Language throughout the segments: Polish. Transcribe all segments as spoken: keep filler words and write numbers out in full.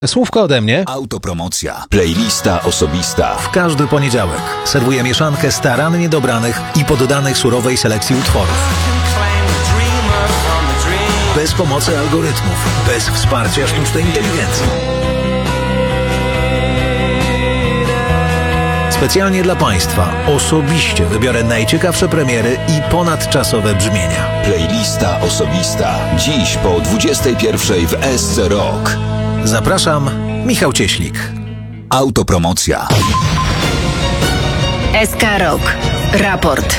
Słówko ode mnie. Autopromocja. Playlista osobista. W każdy poniedziałek serwuję mieszankę starannie dobranych i poddanych surowej selekcji utworów. Bez pomocy algorytmów, bez wsparcia sztucznej inteligencji. Specjalnie dla Państwa osobiście wybiorę najciekawsze premiery i ponadczasowe brzmienia. Playlista osobista. Dziś po dwudziestej pierwszej w S C Rock. Zapraszam, Michał Cieślik. Autopromocja. S K Rock. Raport.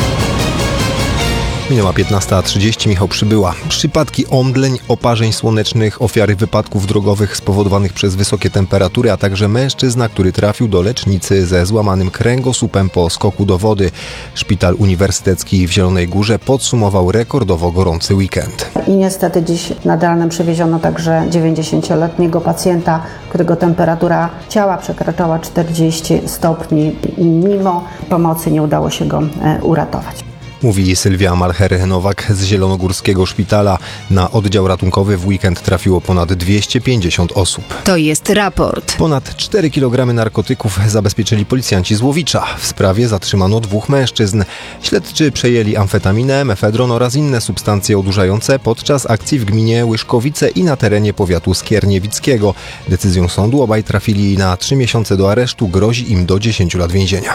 Minęła piętnasta trzydzieści, Michał Przybyła. Przypadki omdleń, oparzeń słonecznych, ofiary wypadków drogowych spowodowanych przez wysokie temperatury, a także mężczyzna, który trafił do lecznicy ze złamanym kręgosłupem po skoku do wody. Szpital Uniwersytecki w Zielonej Górze podsumował rekordowo gorący weekend. I niestety dziś nad ranem przewieziono także dziewięćdziesięcioletniego pacjenta, którego temperatura ciała przekraczała czterdzieści stopni i mimo pomocy nie udało się go uratować. Mówi Sylwia Malcher-Nowak z Zielonogórskiego Szpitala. Na oddział ratunkowy w weekend trafiło ponad dwieście pięćdziesiąt osób. To jest raport. Ponad cztery kilogramy narkotyków zabezpieczyli policjanci z Łowicza. W sprawie zatrzymano dwóch mężczyzn. Śledczy przejęli amfetaminę, mefedron oraz inne substancje odurzające podczas akcji w gminie Łyszkowice i na terenie powiatu skierniewickiego. Decyzją sądu obaj trafili na trzy miesiące do aresztu. Grozi im do dziesięciu lat więzienia.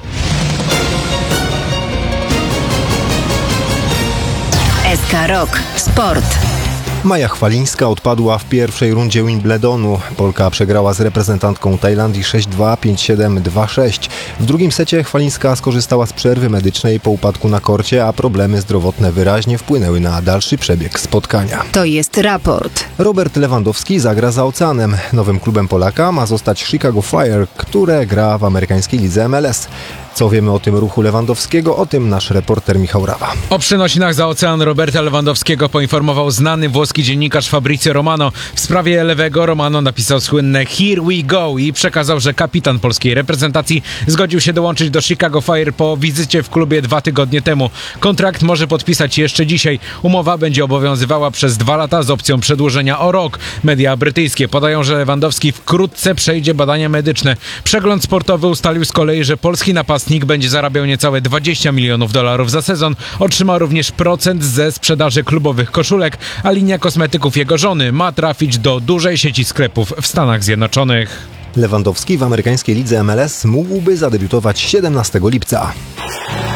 S K Rock. Sport. Maja Chwalińska odpadła w pierwszej rundzie Wimbledonu. Polka przegrała z reprezentantką Tajlandii sześć dwa, pięć siedem, dwa sześć. W drugim secie Chwalińska skorzystała z przerwy medycznej po upadku na korcie, a problemy zdrowotne wyraźnie wpłynęły na dalszy przebieg spotkania. To jest raport. Robert Lewandowski zagra za oceanem. Nowym klubem Polaka ma zostać Chicago Fire, które gra w amerykańskiej lidze M L S. Co wiemy o tym ruchu Lewandowskiego? O tym nasz reporter Michał Rawa. O przenosinach za ocean Roberta Lewandowskiego poinformował znany włoski dziennikarz Fabrizio Romano. W sprawie lewego Romano napisał słynne "Here we go" i przekazał, że kapitan polskiej reprezentacji zgodził się dołączyć do Chicago Fire po wizycie w klubie dwa tygodnie temu. Kontrakt może podpisać jeszcze dzisiaj. Umowa będzie obowiązywała przez dwa lata z opcją przedłużenia o rok. Media brytyjskie podają, że Lewandowski wkrótce przejdzie badania medyczne. Przegląd sportowy ustalił z kolei, że polski napastnik będzie zarabiał niecałe dwadzieścia milionów dolarów za sezon. Otrzyma również procent ze sprzedaży klubowych koszulek, a linia kosmetyków jego żony ma trafić do dużej sieci sklepów w Stanach Zjednoczonych. Lewandowski w amerykańskiej lidze M L S mógłby zadebiutować siedemnastego lipca.